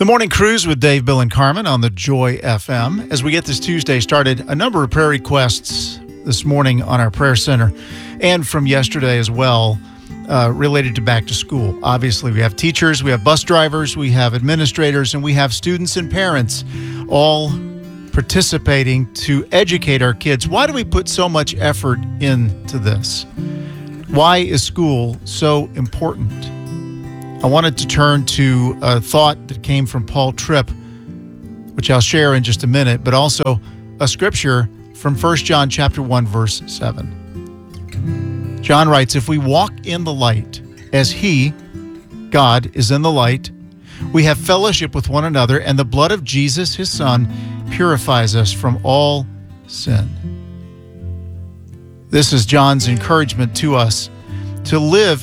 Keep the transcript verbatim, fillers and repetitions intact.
The Morning Cruise with Dave, Bill, and Carmen on the Joy F M. As we get this Tuesday started, a number of prayer requests this morning on our prayer center and from yesterday as well uh, related to back to school. Obviously, we have teachers, we have bus drivers, we have administrators, and we have students and parents all participating to educate our kids. Why do we put so much effort into this? Why is school so important? I wanted to turn to a thought that came from Paul Tripp, which I'll share in just a minute, but also a scripture from First John chapter one, verse seven. John writes, "If we walk in the light as he, God, is in the light, we have fellowship with one another, and the blood of Jesus, his Son, purifies us from all sin." This is John's encouragement to us to live